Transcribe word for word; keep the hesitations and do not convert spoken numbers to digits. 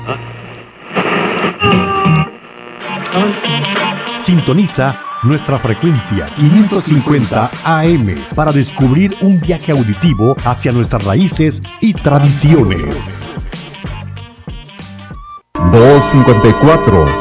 Sintoniza nuestra frecuencia quinientos cincuenta A M para descubrir un viaje auditivo hacia nuestras raíces y tradiciones. doscientos cincuenta y cuatro